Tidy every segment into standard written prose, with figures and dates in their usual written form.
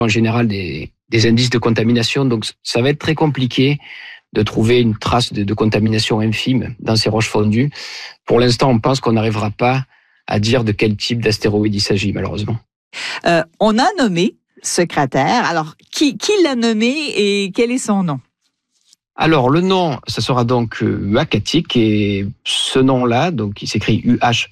en général des indices de contamination. Donc, ça va être très compliqué de trouver une trace de contamination infime dans ces roches fondues. Pour l'instant, on pense qu'on n'arrivera pas à dire de quel type d'astéroïde il s'agit, malheureusement. On a nommé ce cratère. Alors, qui l'a nommé et quel est son nom? Alors, le nom, ça sera donc Huacatic, et ce nom-là, donc il s'écrit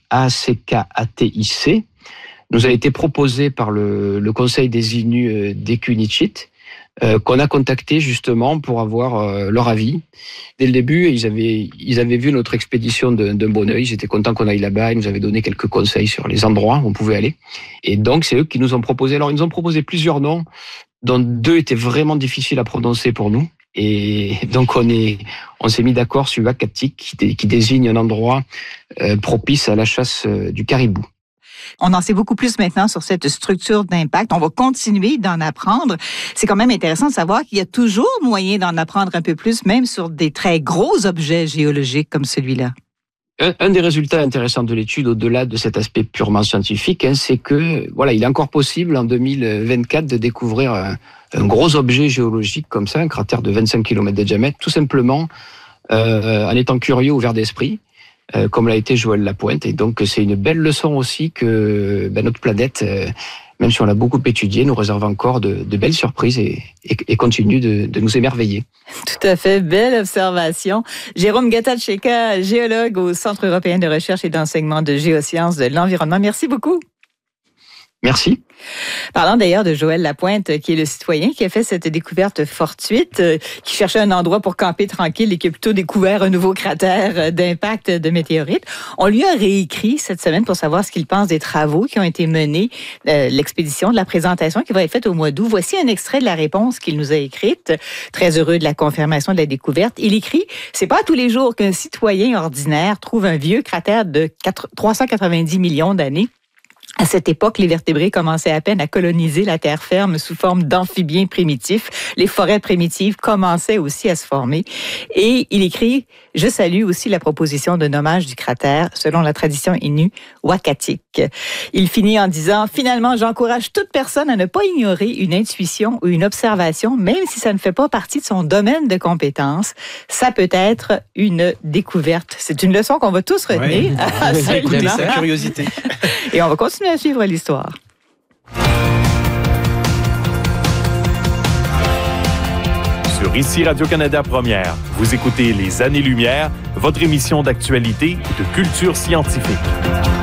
Huackatic, nous a été proposé par le Conseil des Inuits d'Equnichit, qu'on a contacté justement pour avoir leur avis. Dès le début, ils avaient vu notre expédition d'un bon œil. Ils étaient contents qu'on aille là-bas. Ils nous avaient donné quelques conseils sur les endroits où on pouvait aller. Et donc, c'est eux qui nous ont proposé. Alors, ils nous ont proposé plusieurs noms, dont 2 étaient vraiment difficiles à prononcer pour nous. Et donc, on s'est mis d'accord sur Huacatic, qui désigne un endroit propice à la chasse du caribou. On en sait beaucoup plus maintenant sur cette structure d'impact. On va continuer d'en apprendre. C'est quand même intéressant de savoir qu'il y a toujours moyen d'en apprendre un peu plus, même sur des très gros objets géologiques comme celui-là. Un des résultats intéressants de l'étude, au-delà de cet aspect purement scientifique, c'est que il est encore possible en 2024 de découvrir un gros objet géologique comme ça, un cratère de 25 km de diamètre, tout simplement en étant curieux, ouvert d'esprit, comme l'a été Joël Lapointe. Et donc, c'est une belle leçon aussi que notre planète, même si on l'a beaucoup étudiée, nous réserve encore de belles surprises et continue de nous émerveiller. Tout à fait, belle observation. Jérôme Gatacheka, géologue au Centre européen de recherche et d'enseignement de géosciences de l'environnement. Merci beaucoup. Merci. Parlant d'ailleurs de Joël Lapointe, qui est le citoyen qui a fait cette découverte fortuite, qui cherchait un endroit pour camper tranquille et qui a plutôt découvert un nouveau cratère d'impact de météorites. On lui a réécrit cette semaine pour savoir ce qu'il pense des travaux qui ont été menés, l'expédition de la présentation qui va être faite au mois d'août. Voici un extrait de la réponse qu'il nous a écrite. Très heureux de la confirmation de la découverte. Il écrit « C'est pas tous les jours qu'un citoyen ordinaire trouve un vieux cratère de 390 millions d'années. » À cette époque, les vertébrés commençaient à peine à coloniser la terre ferme sous forme d'amphibiens primitifs. Les forêts primitives commençaient aussi à se former. Et il écrit « Je salue aussi la proposition de nommage du cratère selon la tradition Innu Huacatic. » Il finit en disant « Finalement, j'encourage toute personne à ne pas ignorer une intuition ou une observation, même si ça ne fait pas partie de son domaine de compétence. Ça peut être une découverte. » C'est une leçon qu'on va tous retenir. Oui. Écoutez sa curiosité. Et on va continuer à suivre l'histoire. Sur Ici Radio-Canada Première, vous écoutez Les Années-Lumière, votre émission d'actualité et de culture scientifique.